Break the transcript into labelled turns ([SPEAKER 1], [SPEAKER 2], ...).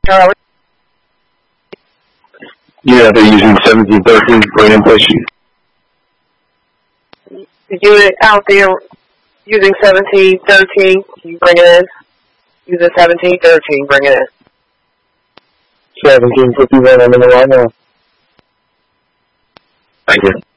[SPEAKER 1] Yeah, they're using 1713 for an in-place sheet.
[SPEAKER 2] The unit out there using 1713, you bring it in. Using 1713, bring it in.
[SPEAKER 3] 1751, I'm in the line now.
[SPEAKER 1] Thank you.